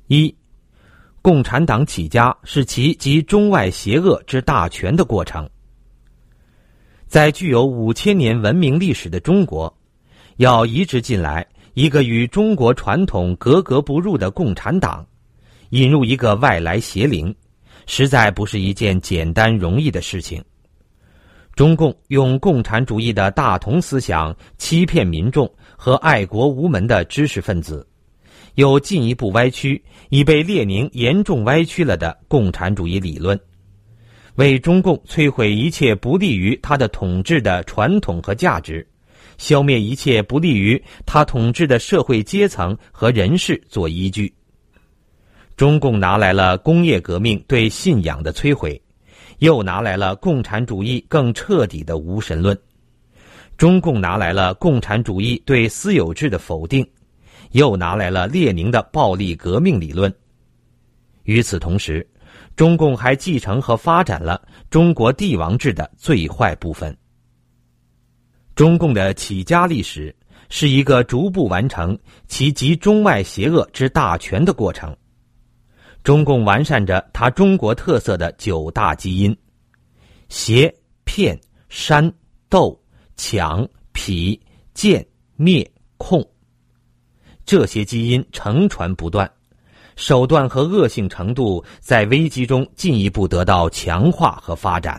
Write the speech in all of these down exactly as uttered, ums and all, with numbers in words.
一、共产党起家是其集中外邪恶之大权的过程。在具有五千年文明历史的中国，要移植进来一个与中国传统格格不入的共产党，引入一个外来邪灵，实在不是一件简单容易的事情。中共用共产主义的大同思想欺骗民众和爱国无门的知识分子，又进一步歪曲已被列宁严重歪曲了的共产主义理论，为中共摧毁一切不利于他的统治的传统和价值，消灭一切不利于他统治的社会阶层和人士做依据。中共拿来了工业革命对信仰的摧毁，又拿来了共产主义更彻底的无神论。中共拿来了共产主义对私有制的否定，又拿来了列宁的暴力革命理论。与此同时，中共还继承和发展了中国帝王制的最坏部分。中共的起家历史是一个逐步完成其集中外邪恶之大权的过程。中共完善着它中国特色的九大基因：邪、骗、煽、斗、抢、痞、贱、灭、控。这些基因承传不断，手段和恶性程度在危机中进一步得到强化和发展。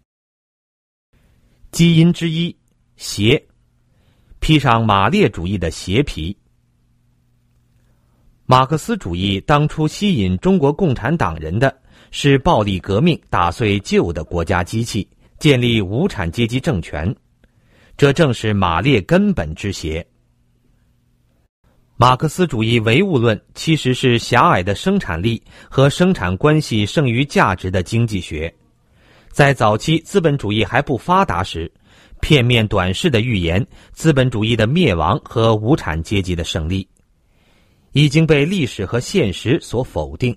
基因之一，邪，披上马列主义的邪皮。马克思主义当初吸引中国共产党人的是暴力革命打碎旧的国家机器，建立无产阶级政权，这正是马列根本之邪。马克思主义唯物论其实是狭隘的生产力和生产关系剩余价值的经济学，在早期资本主义还不发达时，片面短视的预言资本主义的灭亡和无产阶级的胜利，已经被历史和现实所否定。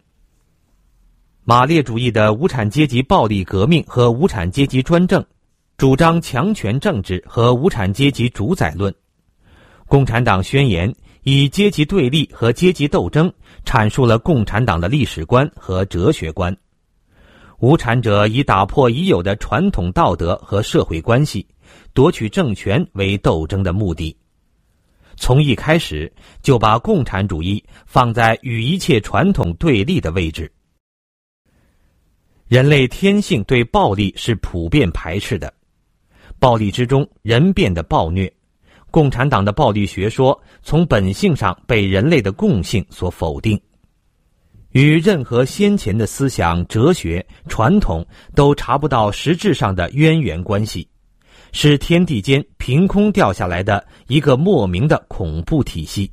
马列主义的无产阶级暴力革命和无产阶级专政，主张强权政治和无产阶级主宰论。共产党宣言以阶级对立和阶级斗争阐述了共产党的历史观和哲学观。无产者以打破已有的传统道德和社会关系，夺取政权为斗争的目的。从一开始就把共产主义放在与一切传统对立的位置。人类天性对暴力是普遍排斥的，暴力之中人变得暴虐。共产党的暴力学说从本性上被人类的共性所否定，与任何先前的思想、哲学、传统都查不到实质上的渊源关系，是天地间凭空掉下来的一个莫名的恐怖体系。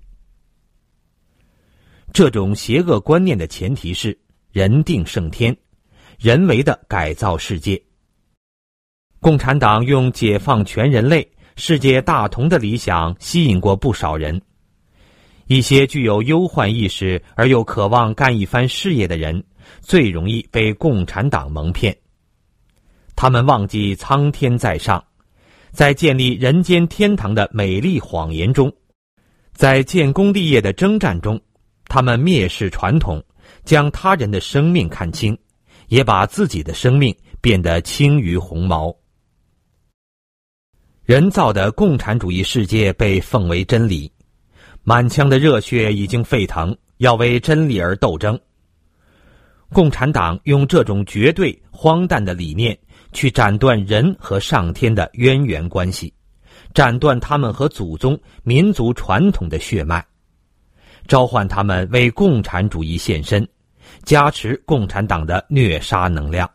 这种邪恶观念的前提是人定胜天，人为的改造世界。共产党用解放全人类、世界大同的理想吸引过不少人，一些具有忧患意识而又渴望干一番事业的人，最容易被共产党蒙骗。他们忘记苍天在上，在建立人间天堂的美丽谎言中，在建功立业的征战中，他们蔑视传统，将他人的生命看轻，也把自己的生命变得轻于鸿毛。人造的共产主义世界被奉为真理，满腔的热血已经沸腾，要为真理而斗争。共产党用这种绝对荒诞的理念去斩断人和上天的渊源关系，斩断他们和祖宗、民族传统的血脉，召唤他们为共产主义献身，加持共产党的虐杀能量。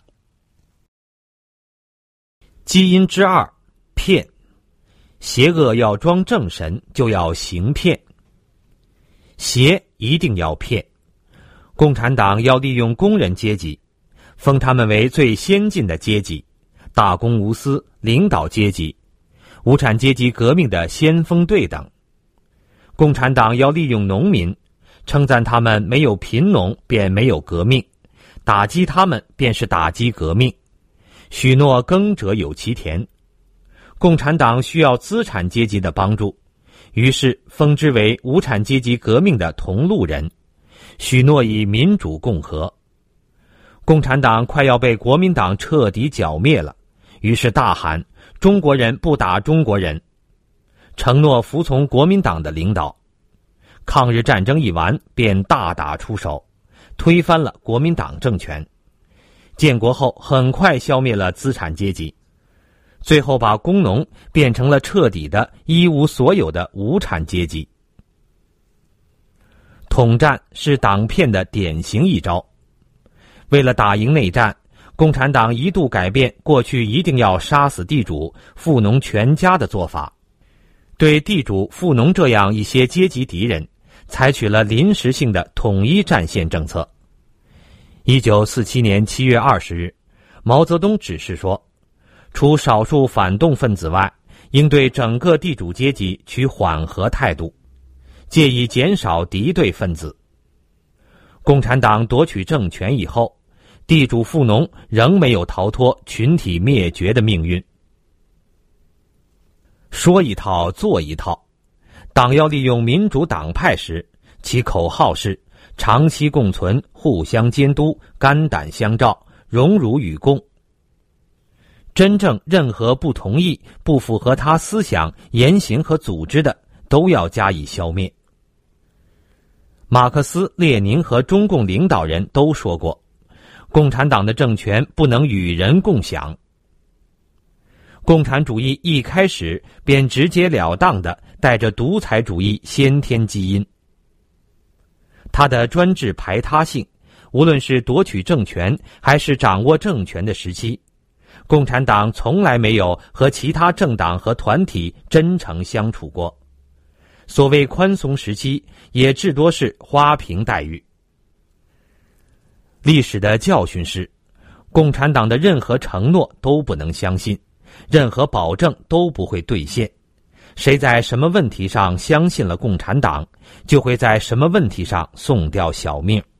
基因之二，骗。邪恶要装正神，就要行骗。邪一定要骗。共产党要利用工人阶级，封他们为最先进的阶级，大公无私、领导阶级，无产阶级革命的先锋队等。共产党要利用农民，称赞他们没有贫农便没有革命，打击他们便是打击革命，许诺耕者有其田。共产党需要资产阶级的帮助，于是封之为无产阶级革命的同路人， 许诺以民主共和。共产党快要被国民党彻底剿灭了，于是大喊中国人不打中国人，承诺服从国民党的领导。抗日战争一完，便大打出手，推翻了国民党政权。建国后很快消灭了资产阶级，最后把工农变成了彻底的一无所有的无产阶级。统战是党骗的典型一招。为了打赢内战，共产党一度改变过去一定要杀死地主、富农全家的做法，对地主、富农这样一些阶级敌人，采取了临时性的统一战线政策。一九四七年七月二十日，毛泽东指示说，除少数反动分子外，应对整个地主阶级取缓和态度，借以减少敌对分子。共产党夺取政权以后，地主富农仍没有逃脱群体灭绝的命运。说一套做一套，党要利用民主党派时，其口号是长期共存、互相监督、肝胆相照、荣辱与共。真正任何不同意、不符合他思想、言行和组织的，都要加以消灭。马克思、列宁和中共领导人都说过，共产党的政权不能与人共享。共产主义一开始便直截了当地带着独裁主义先天基因。它的专制排他性，无论是夺取政权还是掌握政权的时期，共产党从来没有和其他政党和团体真诚相处过。所谓宽松时期，也至多是花瓶待遇。历史的教训是，共产党的任何承诺都不能相信，任何保证都不会兑现。谁在什么问题上相信了共产党，就会在什么问题上送掉小命。